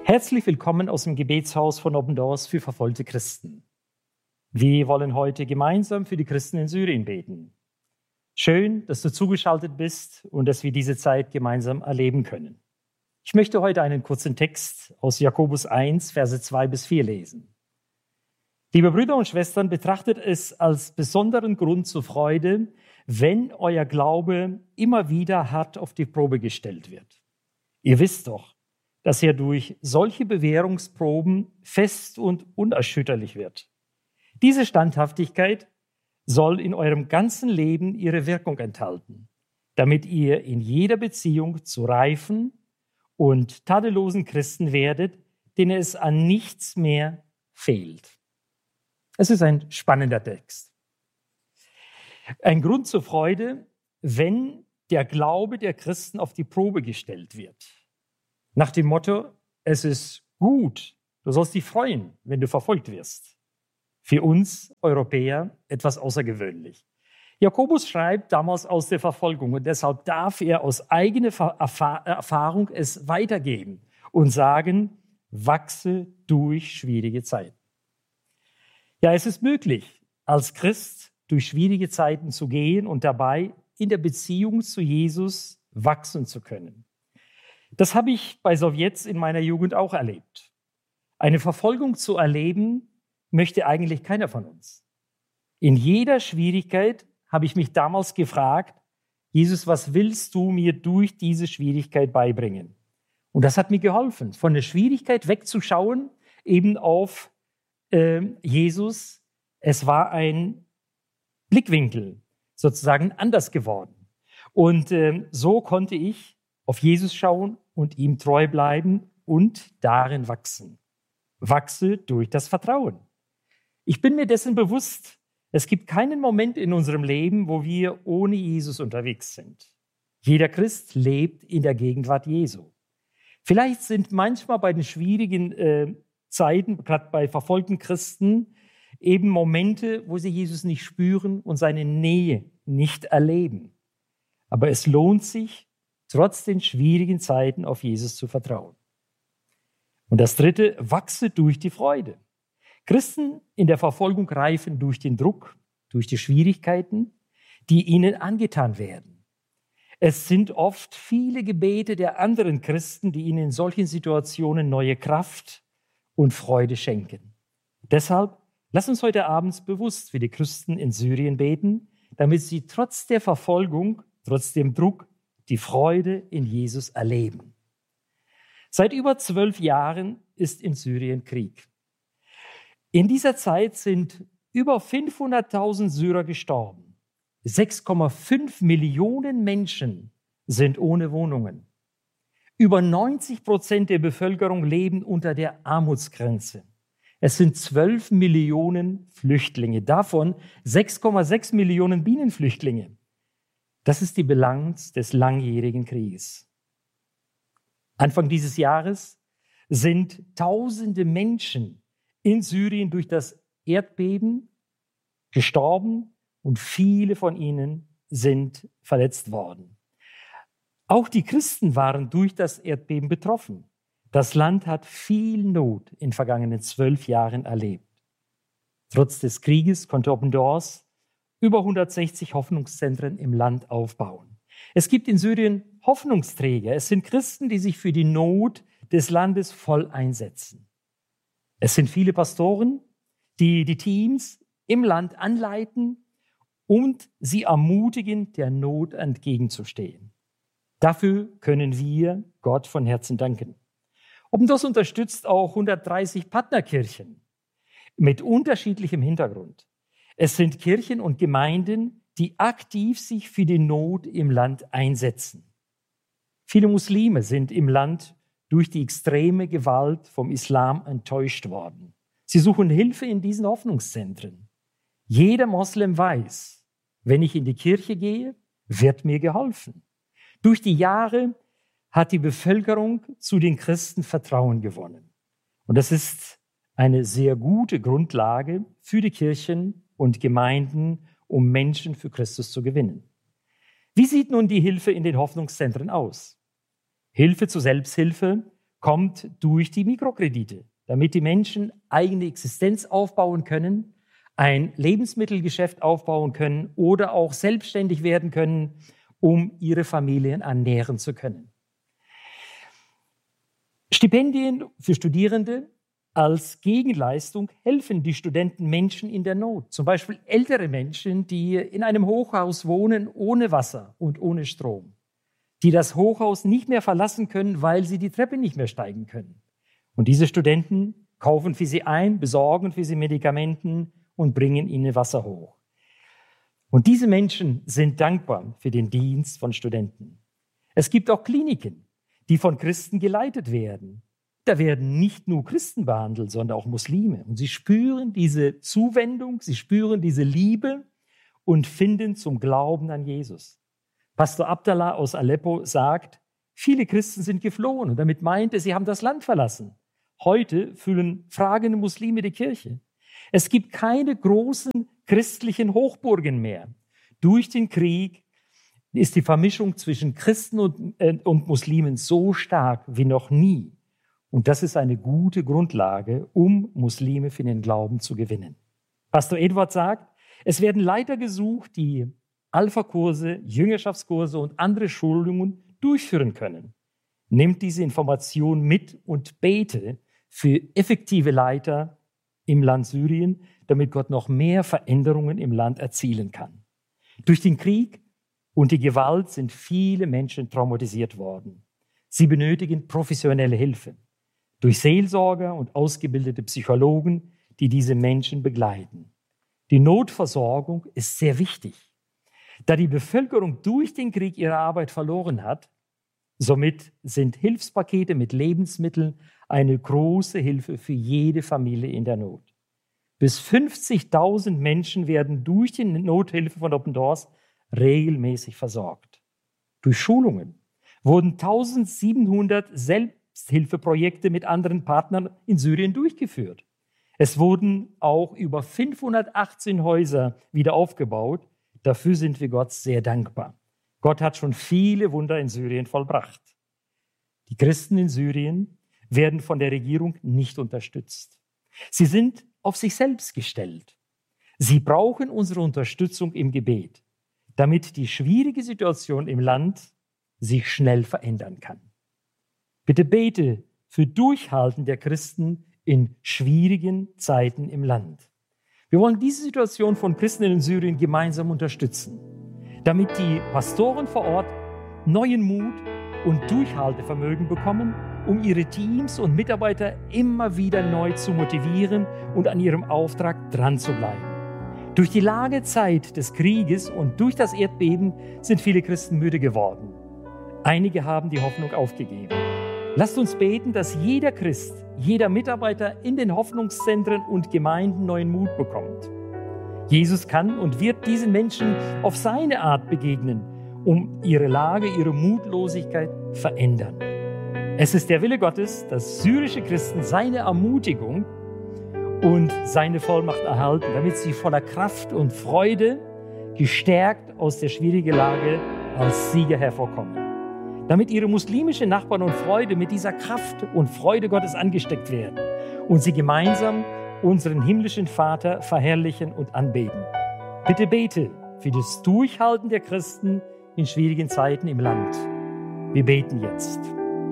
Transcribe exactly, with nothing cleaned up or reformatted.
Herzlich willkommen aus dem Gebetshaus von Open Doors für verfolgte Christen. Wir wollen heute gemeinsam für die Christen in Syrien beten. Schön, dass du zugeschaltet bist und dass wir diese Zeit gemeinsam erleben können. Ich möchte heute einen kurzen Text aus Jakobus eins, Verse zwei bis vier lesen. Liebe Brüder und Schwestern, betrachtet es als besonderen Grund zur Freude, wenn euer Glaube immer wieder hart auf die Probe gestellt wird. Ihr wisst doch, dass er durch solche Bewährungsproben fest und unerschütterlich wird. Diese Standhaftigkeit soll in eurem ganzen Leben ihre Wirkung enthalten, damit ihr in jeder Beziehung zu reifen und tadellosen Christen werdet, denen es an nichts mehr fehlt. Es ist ein spannender Text. Ein Grund zur Freude, wenn der Glaube der Christen auf die Probe gestellt wird. Nach dem Motto, es ist gut, du sollst dich freuen, wenn du verfolgt wirst. Für uns Europäer etwas außergewöhnlich. Jakobus schreibt damals aus der Verfolgung und deshalb darf er aus eigener Erfahrung es weitergeben und sagen, wachse durch schwierige Zeiten. Ja, es ist möglich, als Christ durch schwierige Zeiten zu gehen und dabei in der Beziehung zu Jesus wachsen zu können. Das habe ich bei Sowjets in meiner Jugend auch erlebt. Eine Verfolgung zu erleben, möchte eigentlich keiner von uns. In jeder Schwierigkeit habe ich mich damals gefragt, Jesus, was willst du mir durch diese Schwierigkeit beibringen? Und das hat mir geholfen, von der Schwierigkeit wegzuschauen, eben auf äh, Jesus. Es war ein Blickwinkel sozusagen anders geworden. Und äh, so konnte ich auf Jesus schauen und ihm treu bleiben und darin wachsen. Wachse durch das Vertrauen. Ich bin mir dessen bewusst, es gibt keinen Moment in unserem Leben, wo wir ohne Jesus unterwegs sind. Jeder Christ lebt in der Gegenwart Jesu. Vielleicht sind manchmal bei den schwierigen äh, Zeiten, gerade bei verfolgten Christen, eben Momente, wo sie Jesus nicht spüren und seine Nähe nicht erleben. Aber es lohnt sich, trotz den schwierigen Zeiten auf Jesus zu vertrauen. Und das Dritte, wachse durch die Freude. Christen in der Verfolgung reifen durch den Druck, durch die Schwierigkeiten, die ihnen angetan werden. Es sind oft viele Gebete der anderen Christen, die ihnen in solchen Situationen neue Kraft und Freude schenken. Deshalb lass uns heute Abend bewusst für die Christen in Syrien beten, damit sie trotz der Verfolgung, trotz dem Druck, die Freude in Jesus erleben. Seit über zwölf Jahren ist in Syrien Krieg. In dieser Zeit sind über fünfhunderttausend Syrer gestorben. sechs Komma fünf Millionen Menschen sind ohne Wohnungen. Über neunzig Prozent der Bevölkerung leben unter der Armutsgrenze. Es sind zwölf Millionen Flüchtlinge, davon sechs Komma sechs Millionen Binnenflüchtlinge. Das ist die Bilanz des langjährigen Krieges. Anfang dieses Jahres sind tausende Menschen in Syrien durch das Erdbeben gestorben und viele von ihnen sind verletzt worden. Auch die Christen waren durch das Erdbeben betroffen. Das Land hat viel Not in den vergangenen zwölf Jahren erlebt. Trotz des Krieges konnte Open Doors über hundertsechzig Hoffnungszentren im Land aufbauen. Es gibt in Syrien Hoffnungsträger. Es sind Christen, die sich für die Not des Landes voll einsetzen. Es sind viele Pastoren, die die Teams im Land anleiten und sie ermutigen, der Not entgegenzustehen. Dafür können wir Gott von Herzen danken. Open Doors unterstützt auch hundertdreißig Partnerkirchen mit unterschiedlichem Hintergrund. Es sind Kirchen und Gemeinden, die aktiv sich für die Not im Land einsetzen. Viele Muslime sind im Land durch die extreme Gewalt vom Islam enttäuscht worden. Sie suchen Hilfe in diesen Hoffnungszentren. Jeder Moslem weiß, wenn ich in die Kirche gehe, wird mir geholfen. Durch die Jahre hat die Bevölkerung zu den Christen Vertrauen gewonnen. Und das ist eine sehr gute Grundlage für die Kirchen und Gemeinden, um Menschen für Christus zu gewinnen. Wie sieht nun die Hilfe in den Hoffnungszentren aus? Hilfe zur Selbsthilfe kommt durch die Mikrokredite, damit die Menschen eigene Existenz aufbauen können, ein Lebensmittelgeschäft aufbauen können oder auch selbstständig werden können, um ihre Familien ernähren zu können. Stipendien für Studierende als Gegenleistung helfen die Studenten Menschen in der Not. Zum Beispiel ältere Menschen, die in einem Hochhaus wohnen ohne Wasser und ohne Strom, die das Hochhaus nicht mehr verlassen können, weil sie die Treppe nicht mehr steigen können. Und diese Studenten kaufen für sie ein, besorgen für sie Medikamenten und bringen ihnen Wasser hoch. Und diese Menschen sind dankbar für den Dienst von Studenten. Es gibt auch Kliniken, die von Christen geleitet werden. Da werden nicht nur Christen behandelt, sondern auch Muslime. Und sie spüren diese Zuwendung, sie spüren diese Liebe und finden zum Glauben an Jesus. Pastor Abdallah aus Aleppo sagt, viele Christen sind geflohen und damit meint er, sie haben das Land verlassen. Heute füllen fragende Muslime die Kirche. Es gibt keine großen christlichen Hochburgen mehr. Durch den Krieg ist die Vermischung zwischen Christen und, äh, und Muslimen so stark wie noch nie. Und das ist eine gute Grundlage, um Muslime für den Glauben zu gewinnen. Pastor Edward sagt, es werden Leiter gesucht, die Alpha-Kurse, Jüngerschaftskurse und andere Schulungen durchführen können. Nehmt diese Information mit und bete für effektive Leiter im Land Syrien, damit Gott noch mehr Veränderungen im Land erzielen kann. Durch den Krieg und die Gewalt sind viele Menschen traumatisiert worden. Sie benötigen professionelle Hilfe durch Seelsorger und ausgebildete Psychologen, die diese Menschen begleiten. Die Notversorgung ist sehr wichtig. Da die Bevölkerung durch den Krieg ihre Arbeit verloren hat, somit sind Hilfspakete mit Lebensmitteln eine große Hilfe für jede Familie in der Not. Bis fünfzigtausend Menschen werden durch die Nothilfe von Open Doors regelmäßig versorgt. Durch Schulungen wurden eintausendsiebenhundert Selbsthilfeprojekte mit anderen Partnern in Syrien durchgeführt. Es wurden auch über fünfhundertachtzehn Häuser wieder aufgebaut. Dafür sind wir Gott sehr dankbar. Gott hat schon viele Wunder in Syrien vollbracht. Die Christen in Syrien werden von der Regierung nicht unterstützt. Sie sind auf sich selbst gestellt. Sie brauchen unsere Unterstützung im Gebet, damit die schwierige Situation im Land sich schnell verändern kann. Bitte bete für Durchhalten der Christen in schwierigen Zeiten im Land. Wir wollen diese Situation von Christen in Syrien gemeinsam unterstützen, damit die Pastoren vor Ort neuen Mut und Durchhaltevermögen bekommen, um ihre Teams und Mitarbeiter immer wieder neu zu motivieren und an ihrem Auftrag dran zu bleiben. Durch die lange Zeit des Krieges und durch das Erdbeben sind viele Christen müde geworden. Einige haben die Hoffnung aufgegeben. Lasst uns beten, dass jeder Christ, jeder Mitarbeiter in den Hoffnungszentren und Gemeinden neuen Mut bekommt. Jesus kann und wird diesen Menschen auf seine Art begegnen, um ihre Lage, ihre Mutlosigkeit verändern. Es ist der Wille Gottes, dass syrische Christen seine Ermutigung und seine Vollmacht erhalten, damit sie voller Kraft und Freude gestärkt aus der schwierigen Lage als Sieger hervorkommen. Damit ihre muslimischen Nachbarn und Freunde mit dieser Kraft und Freude Gottes angesteckt werden und sie gemeinsam unseren himmlischen Vater verherrlichen und anbeten. Bitte bete für das Durchhalten der Christen in schwierigen Zeiten im Land. Wir beten jetzt.